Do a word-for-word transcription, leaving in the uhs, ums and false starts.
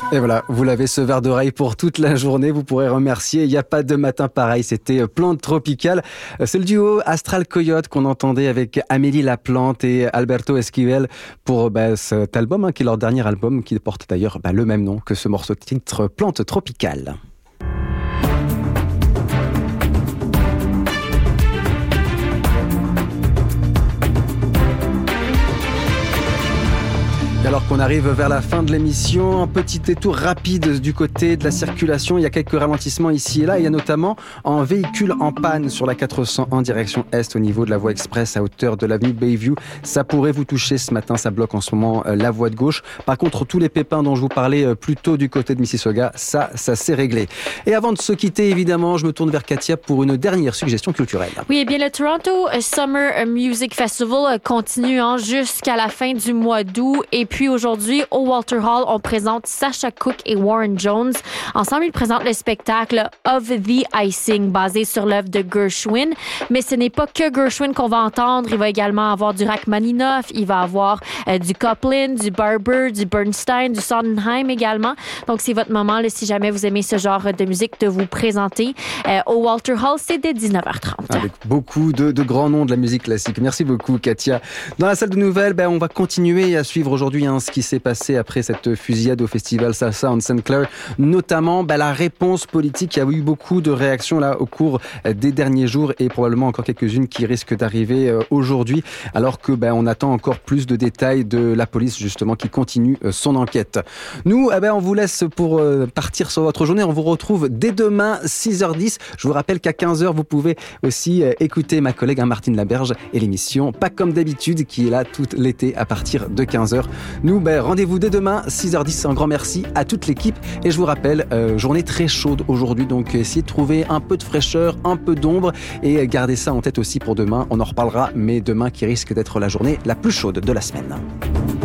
Et voilà, vous l'avez ce verre d'oreille pour toute la journée. Vous pourrez remercier. Il n'y a pas de matin pareil. C'était Plante Tropicale. C'est le duo Astral Coyote qu'on entendait avec Amélie Laplante et Alberto Esquivel pour bah, cet album, hein, qui est leur dernier album, qui porte d'ailleurs bah, le même nom que ce morceau de titre, Plante Tropicale. Alors qu'on arrive vers la fin de l'émission, un petit détour rapide du côté de la circulation. Il y a quelques ralentissements ici et là. Il y a notamment un véhicule en panne sur la quatre cent un direction Est au niveau de la voie express à hauteur de l'avenue Bayview. Ça pourrait vous toucher ce matin. Ça bloque en ce moment la voie de gauche. Par contre, tous les pépins dont je vous parlais plus tôt du côté de Mississauga, ça, ça s'est réglé. Et avant de se quitter, évidemment, je me tourne vers Katia pour une dernière suggestion culturelle. Oui, eh bien, le Toronto Summer Music Festival continue hein, jusqu'à la fin du mois d'août. Et puis, Puis aujourd'hui, au Walter Hall, on présente Sasha Cooke et Warren Jones. Ensemble, ils présentent le spectacle Of the Icing, basé sur l'œuvre de Gershwin. Mais ce n'est pas que Gershwin qu'on va entendre. Il va également avoir du Rachmaninoff, il va avoir euh, du Copland, du Barber, du Bernstein, du Sondheim également. Donc, c'est votre moment, là, si jamais vous aimez ce genre de musique, de vous présenter. Euh, au Walter Hall, c'est dès dix-neuf heures trente. Avec beaucoup de, de grands noms de la musique classique. Merci beaucoup, Katia. Dans la salle de nouvelles, ben, on va continuer à suivre aujourd'hui ce qui s'est passé après cette fusillade au festival Salsa en Saint Clair, notamment bah, la réponse politique. Il y a eu beaucoup de réactions là au cours des derniers jours et probablement encore quelques-unes qui risquent d'arriver euh, aujourd'hui, alors que bah, on attend encore plus de détails de la police justement qui continue euh, son enquête. Nous, eh ben, on vous laisse pour euh, partir sur votre journée. On vous retrouve dès demain six heures dix. Je vous rappelle qu'à quinze heures, vous pouvez aussi euh, écouter ma collègue hein, Martine Laberge et l'émission Pas comme d'habitude qui est là tout l'été à partir de quinze heures. Nous, ben, rendez-vous dès demain, six heures dix. Un grand merci à toute l'équipe. Et je vous rappelle, euh, journée très chaude aujourd'hui. Donc, essayez de trouver un peu de fraîcheur, un peu d'ombre. Et gardez ça en tête aussi pour demain. On en reparlera. Mais demain qui risque d'être la journée la plus chaude de la semaine.